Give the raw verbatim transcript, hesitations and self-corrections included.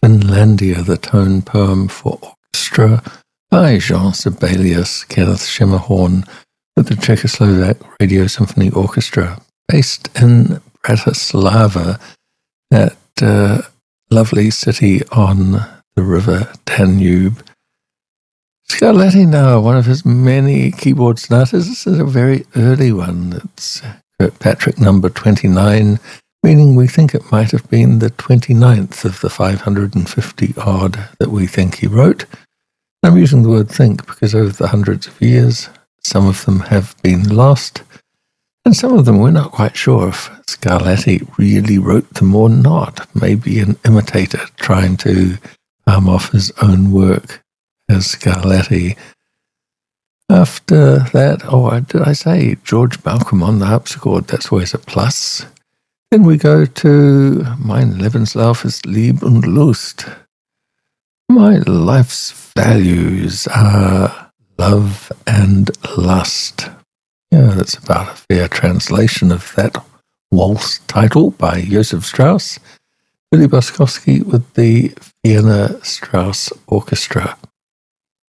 Finlandia, the tone poem for orchestra by Jean Sibelius, Kenneth Schermerhorn, with the Czechoslovak Radio Symphony Orchestra, based in Bratislava, that uh, lovely city on the river Danube. Scarlatti now, one of his many keyboard sonatas. This is a very early one. It's Kirkpatrick number twenty-nine, meaning we think it might have been the twenty-ninth of the five hundred fifty odd that we think he wrote. I'm using the word think because over the hundreds of years, some of them have been lost, and some of them we're not quite sure if Scarlatti really wrote them or not. Maybe an imitator trying to palm off his own work as Scarlatti. After that, oh, did I say George Malcolm on the harpsichord? That's always a plus. Then we go to Mein Lebenslauf ist Lieb und Lust. My life's values are love and lust. Yeah, that's about a fair translation of that waltz title by Joseph Strauss. Billy Boskovsky with the Vienna Strauss Orchestra.